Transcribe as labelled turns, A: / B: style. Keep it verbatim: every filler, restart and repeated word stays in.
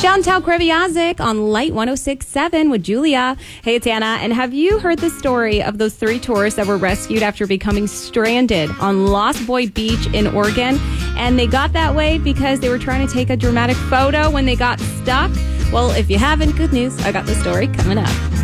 A: Chantal Kreviazik on Light one oh six point seven with Julia. Hey, it's Anna. And have you heard the story of those three tourists that were rescued after becoming stranded on Lost Boy Beach in Oregon? And they got that way because they were trying to take a dramatic photo when they got stuck. Well, if you haven't, good news. I got the story coming up.